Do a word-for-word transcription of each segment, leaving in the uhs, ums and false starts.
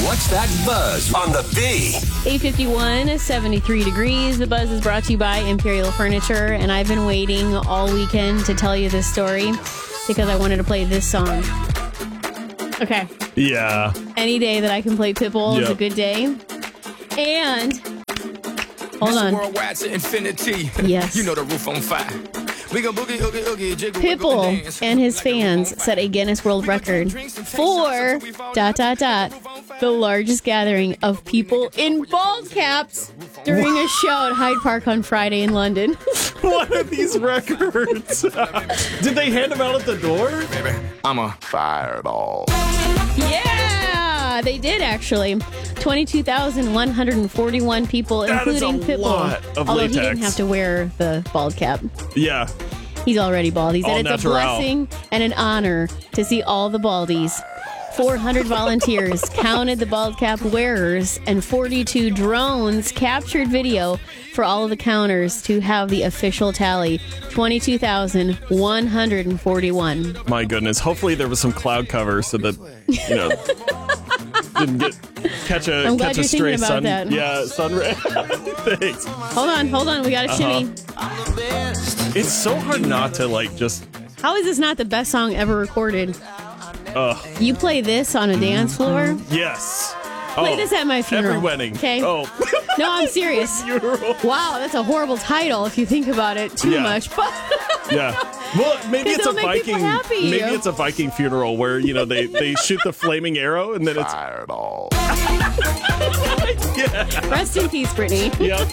What's That Buzz on the B? eight fifty-one, seventy-three degrees. The Buzz is brought to you by Imperial Furniture, and I've been waiting all weekend to tell you this story because I wanted to play this song. Okay. Yeah. Any day that I can play Pitbull Yep. is a good day. And hold on. Worldwide to infinity. Yes. You know the roof on fire. We go boogie, oogie, oogie, jiggle, wiggle, Pitbull dance. and his fans set a Guinness World Record for dot dot dot the largest gathering of people in bald caps during a show at Hyde Park on Friday in London. What are these records? Did they hand them out at the door? Baby, I'm a fireball. Yeah, they did actually. twenty-two thousand one hundred forty-one people, That is including a Pitbull. lot of Although he latex. didn't have to wear the bald cap. Yeah. He's already bald. He said All it's natural. a blessing and an honor to see all the baldies. four hundred volunteers counted the bald cap wearers, and forty-two drones captured video for all of the counters to have the official tally. twenty-two thousand one hundred forty-one. My goodness. Hopefully there was some cloud cover so that, you know, didn't get catch a I'm glad catch a you're stray thinking about sun. that. Yeah, sun ray. Thanks. Hold on, hold on. We got a shimmy. It's so hard not to like just How is this not the best song ever recorded? uh You play this on a dance floor? yes. Play Oh, this at my funeral. Every wedding. Okay. Oh. No, I'm serious. Funeral. Wow, that's a horrible title if you think about it too Yeah. much. But Yeah. Well, maybe it's a it'll make people Viking. happy. Maybe it's a Viking funeral where you know they they shoot the flaming arrow and then it's Fireball. yeah. Rest in peace, Brittany. Yep.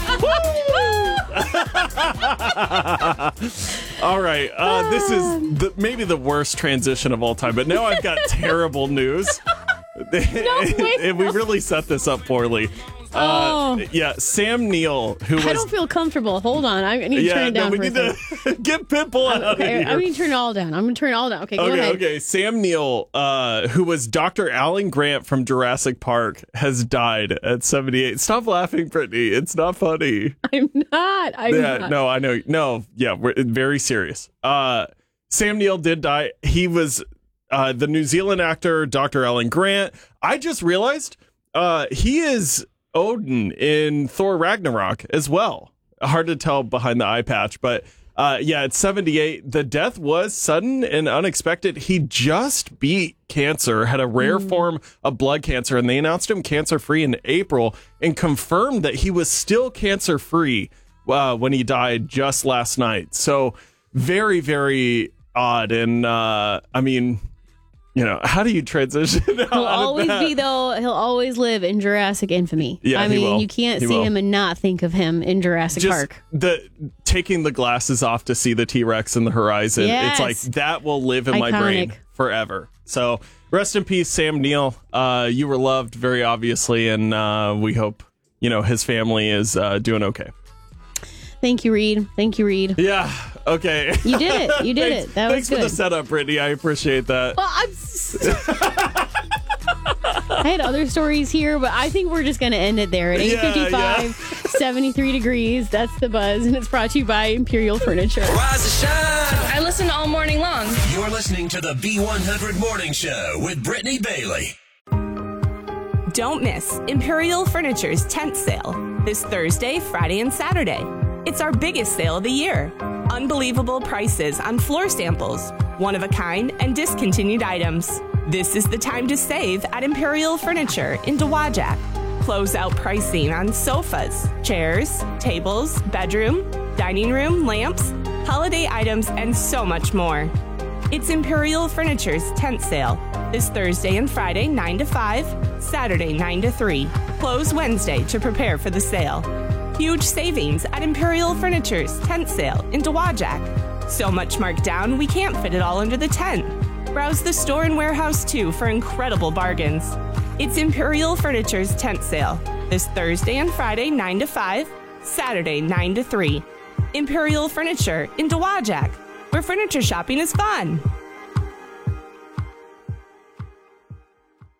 All right. Uh, this is the, maybe the worst transition of all time, but now I've got terrible news. And we really set this up poorly. Uh, Oh. yeah, Sam Neill, who was I don't feel comfortable. Hold on. I need to yeah, turn it no, down we for a need second. to get Pitbull out Okay, of I here. need to turn it all down. I'm going to turn it all down. Okay, go Okay, ahead. okay. Sam Neill, uh, who was Doctor Alan Grant from Jurassic Park, has died at seventy-eight. Stop laughing, Brittany. It's not funny. I'm not. I'm Yeah, not. no, I know. No, yeah, we're very serious. Uh, Sam Neill did die. He was uh, the New Zealand actor, Doctor Alan Grant. I just realized uh, he is Odin in Thor Ragnarok as well. Hard to tell behind the eye patch, but uh, yeah, at seventy-eight, the death was sudden and unexpected. He just beat cancer, had a rare Mm. form of blood cancer, and they announced him cancer-free in April and confirmed that he was still cancer-free uh, when he died just last night. So very, very odd. And uh, I mean, you know, how do you transition? He'll always be, though, he'll always live in Jurassic infamy. Yeah, I he mean, will. you can't He see will. him and not think of him in Jurassic Just Park. the taking the glasses off to see the T-Rex in the horizon. Yes. It's like that will live in my Iconic. brain forever. So rest in peace, Sam Neill. Uh, you were loved very obviously, and uh, we hope you know his family is uh, doing okay. Thank you, Reed. Thank you, Reed. Yeah. Okay. You did it. You did thanks, it. That was thanks for good. the setup, Brittany. I appreciate that. Well, I'm. s- I had other stories here, but I think we're just going to end it there at Yeah, eight fifty-five, seventy-three degrees. That's the Buzz, and it's brought to you by Imperial Furniture. Rise and shine. I listen all morning long. You're listening to the B one hundred Morning Show with Brittany Bailey. Don't miss Imperial Furniture's tent sale this Thursday, Friday, and Saturday. It's our biggest sale of the year. Unbelievable prices on floor samples, one-of-a-kind and discontinued items. This is the time to save at Imperial Furniture in Dowagiac. Closeout pricing on sofas, chairs, tables, bedroom, dining room, lamps, holiday items, and so much more. It's Imperial Furniture's tent sale this Thursday and Friday, nine to five, Saturday, nine to three. Close Wednesday to prepare for the sale. Huge savings at Imperial Furniture's tent sale in Dowagiac. So much marked down, we can't fit it all under the tent. Browse the store and warehouse too for incredible bargains. It's Imperial Furniture's tent sale this Thursday and Friday, nine to five, Saturday, nine to three. Imperial Furniture in Dowagiac, where furniture shopping is fun.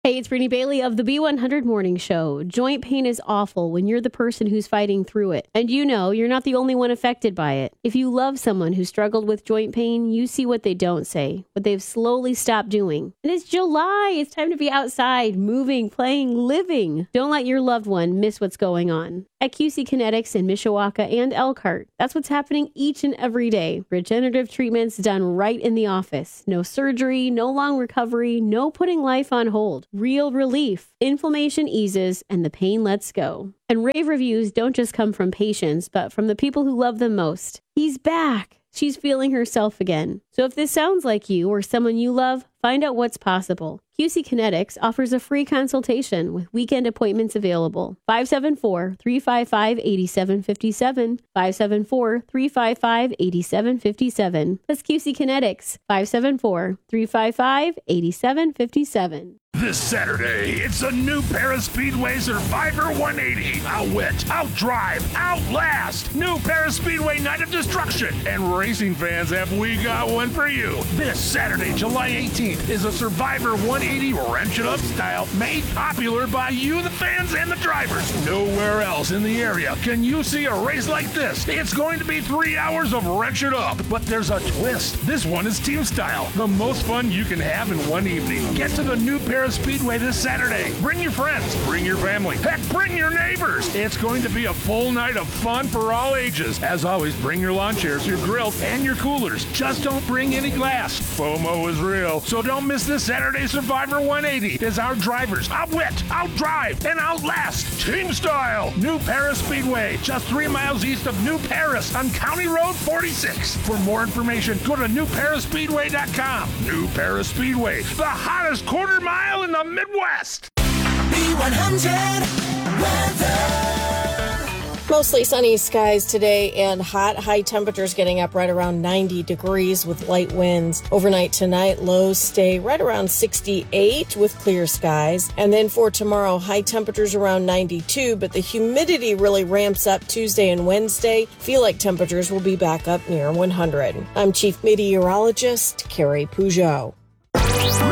Hey, it's Brittany Bailey of the B one hundred Morning Show. Joint pain is awful when you're the person who's fighting through it. And you know, you're not the only one affected by it. If you love someone who struggled with joint pain, you see what they don't say, what they've slowly stopped doing. And it's July. It's time to be outside, moving, playing, living. Don't let your loved one miss what's going on. At Q C Kinetics in Mishawaka and Elkhart, that's what's happening each and every day. Regenerative treatments done right in the office. No surgery, no long recovery, no putting life on hold. Real relief. Inflammation eases and the pain lets go. And rave reviews don't just come from patients, but from the people who love them most. He's back. She's feeling herself again. So if this sounds like you or someone you love, find out what's possible. Q C Kinetics offers a free consultation with weekend appointments available. five seven four, three five five, eight seven five seven, five seven four, three five five, eight seven five seven. That's Q C Kinetics, five seven four, three five five, eight seven five seven. This Saturday, it's a new Paris Speedway Survivor one eighty. Outwit, outdrive, outlast. New Paris Speedway Night of Destruction. And racing fans, have we got one for you. This Saturday, July eighteenth, is a Survivor one eighty Wrench It Up style made popular by you, the fans, and the drivers. Nowhere else in the area can you see a race like this. It's going to be three hours of Wrench It Up, but there's a twist. This one is team style. The most fun you can have in one evening. Get to the new Paris Speedway this Saturday. Bring your friends, bring your family, heck, bring your neighbors. It's going to be a full night of fun for all ages. As always, bring your lawn chairs, your grill, and your coolers. Just don't bring any glass. FOMO is real. So don't miss this Saturday Survivor one eighty as our drivers outwit, outdrive, and outlast team style. New Paris Speedway, just three miles east of New Paris on County Road forty-six. For more information, go to new paris speedway dot com. New Paris Speedway, the hottest quarter mile in the Midwest. B one hundred weather. Mostly sunny skies today and hot. High temperatures getting up right around ninety degrees with light winds. Overnight tonight, lows stay right around sixty-eight with clear skies. And then for tomorrow, high temperatures around ninety-two, but the humidity really ramps up Tuesday and Wednesday. Feel like temperatures will be back up near one hundred. I'm Chief Meteorologist Carrie Peugeot.